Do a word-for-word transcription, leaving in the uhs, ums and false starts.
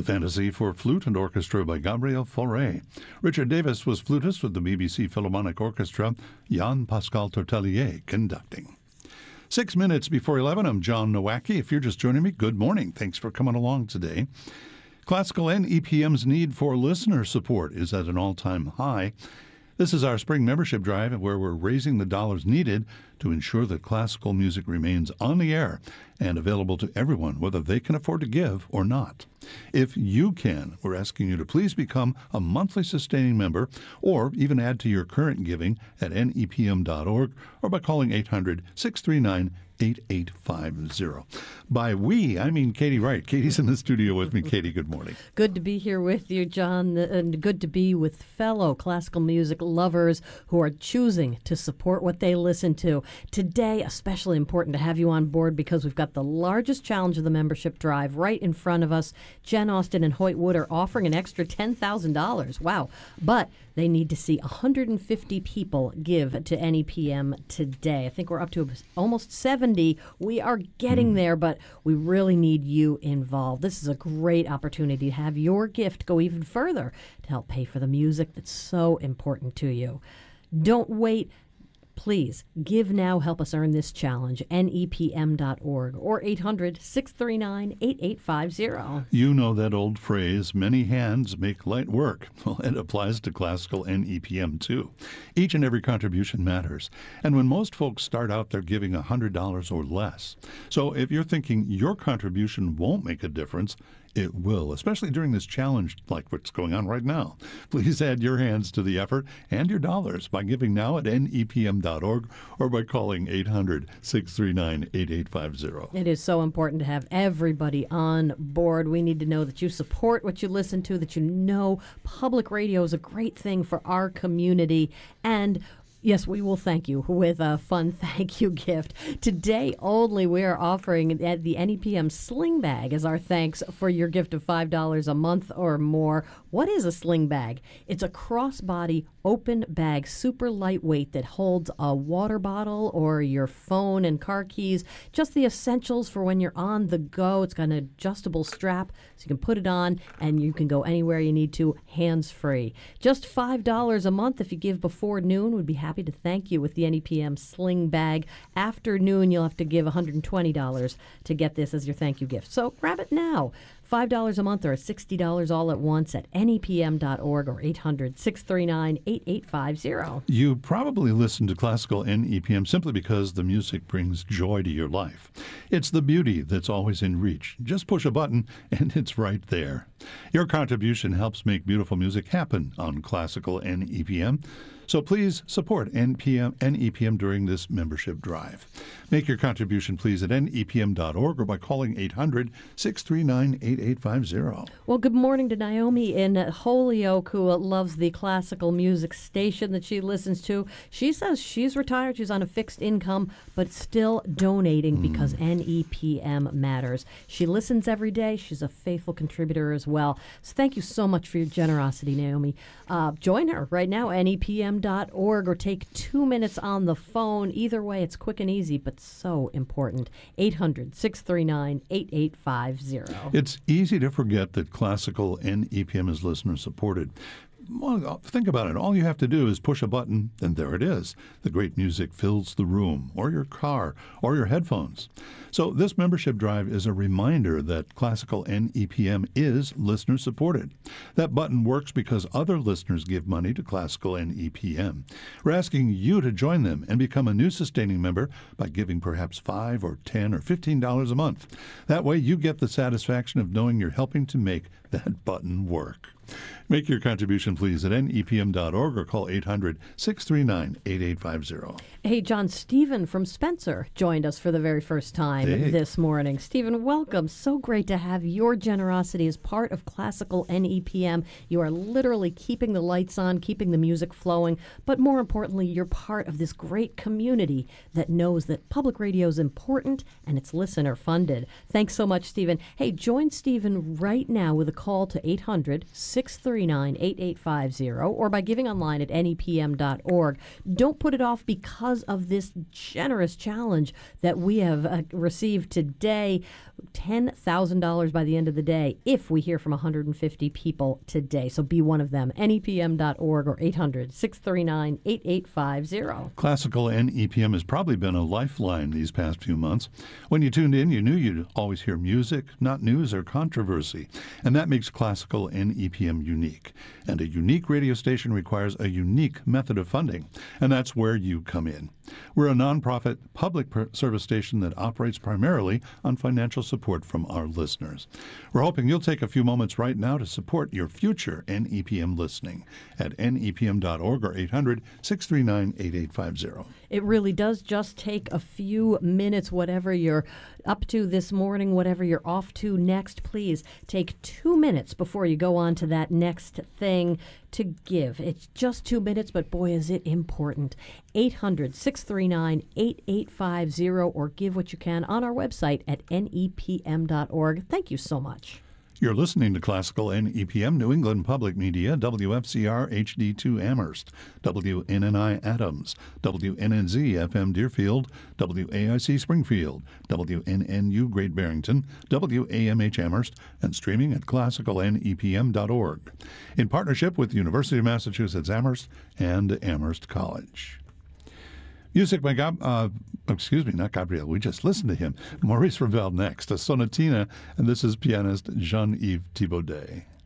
Fantasy for Flute and Orchestra by Gabriel Fauré. Richard Davis was flutist with the B B C Philharmonic Orchestra, Jan Pascal Tortelier conducting. Six minutes before eleven, I'm John Nowacki. If you're just joining me, good morning. Thanks for coming along today. Classical N E P M's need for listener support is at an all-time high. This is our spring membership drive where we're raising the dollars needed to ensure that classical music remains on the air and available to everyone, whether they can afford to give or not. If you can, we're asking you to please become a monthly sustaining member or even add to your current giving at N E P M dot org or by calling eight hundred, six three nine, eight eight five zero. By we, I mean Katie Wright. Katie's in the studio with me. Katie, good morning. Good to be here with you, John, and good to be with fellow classical music lovers who are choosing to support what they listen to. Today, especially important to have you on board because we've got the largest challenge of the membership drive right in front of us. Jen Austen and Hoyt Wood are offering an extra ten thousand dollars. Wow. But they need to see one hundred fifty people give to N E P M today. I think we're up to almost seventy. We are getting mm. there, but we really need you involved. This is a great opportunity to have your gift go even further to help pay for the music that's so important to you. Don't wait. Please, give now, help us earn this challenge, N E P M dot org or eight hundred, six three nine, eight eight five zero. You know that old phrase, many hands make light work. Well, it applies to classical N E P M too. Each and every contribution matters. And when most folks start out, they're giving one hundred dollars or less. So if you're thinking your contribution won't make a difference, it will, especially during this challenge like what's going on right now. Please add your hands to the effort and your dollars by giving now at N E P M dot org or by calling eight hundred, six three nine, eight eight five zero. It is so important to have everybody on board. We need to know that you support what you listen to, that you know public radio is a great thing for our community, and yes, we will thank you with a fun thank you gift. Today only, we are offering the N E P M Sling Bag as our thanks for your gift of five dollars a month or more. What is a sling bag? It's a crossbody open bag, super lightweight, that holds a water bottle or your phone and car keys, just the essentials for when you're on the go. It's got an adjustable strap so you can put it on and you can go anywhere you need to hands-free. Just five dollars a month if you give before noon. We'd be happy to thank you with the N E P M Sling Bag. After noon, you'll have to give one hundred twenty dollars to get this as your thank you gift. So grab it now. five dollars a month or sixty dollars all at once at N E P M dot org or eight hundred, six three nine, eight eight five zero. You probably listen to classical N E P M simply because the music brings joy to your life. It's the beauty that's always in reach. Just push a button and it's right there. Your contribution helps make beautiful music happen on classical N E P M. So please support N E P M during this membership drive. Make your contribution, please, at N E P M dot org or by calling eight hundred, six three nine, eight eight five zero. Well, good morning to Naomi in Holyoke, who loves the classical music station that she listens to. She says she's retired, she's on a fixed income, but still donating mm. because N E P M matters. She listens every day. She's a faithful contributor as well. So thank you so much for your generosity, Naomi. Uh, join her right now, N E P M dot org, or take two minutes on the phone. Either way, it's quick and easy, but so important. eight hundred, six three nine, eight eight five zero. It's easy to forget that classical N E P M is listener supported. Well, think about it. All you have to do is push a button, and there it is. The great music fills the room, or your car, or your headphones. So this membership drive is a reminder that classical N E P M is listener-supported. That button works because other listeners give money to classical N E P M. We're asking you to join them and become a new sustaining member by giving perhaps five or ten or fifteen dollars a month. That way you get the satisfaction of knowing you're helping to make that button work. Make your contribution, please, at N E P M dot org or call eight hundred, six three nine, eight eight five zero. Hey, John, Stephen from Spencer joined us for the very first time hey. this morning. Stephen, welcome. So great to have your generosity as part of classical N E P M. You are literally keeping the lights on, keeping the music flowing, but more importantly, you're part of this great community that knows that public radio is important and it's listener-funded. Thanks so much, Stephen. Hey, join Stephen right now with a call to eight hundred, six six three nine, eight eight five zero or by giving online at N E P M dot org. Don't put it off because of this generous challenge that we have uh, received today. ten thousand dollars by the end of the day if we hear from one hundred fifty people today. So be one of them. N E P M dot org or eight hundred, six three nine, eight eight five zero. Classical N E P M has probably been a lifeline these past few months. When you tuned in, you knew you'd always hear music, not news or controversy. And that makes Classical N E P M unique. And a unique radio station requires a unique method of funding. And that's where you come in. We're a nonprofit public service station that operates primarily on financial support from our listeners. We're hoping you'll take a few moments right now to support your future N E P M listening at N E P M dot org or eight hundred, six three nine, eight eight five zero. It really does just take a few minutes, whatever you're up to this morning, whatever you're off to next. Please take two minutes before you go on to that next thing to give. It's just two minutes, but boy, is it important. eight hundred, six three nine, eight eight five zero or give what you can on our website at N E P M dot org. Thank you so much. You're listening to Classical N E P M, New England Public Media, W F C R H D two Amherst, W N N I Adams, W N N Z F M Deerfield, W A I C Springfield, W N N U Great Barrington, W A M H Amherst, and streaming at classical N E P M dot org, in partnership with the University of Massachusetts Amherst and Amherst College. Music by, Gab- uh, excuse me, not Gabriel, we just listened to him. Maurice Ravel next, a sonatina, and this is pianist Jean-Yves Thibaudet.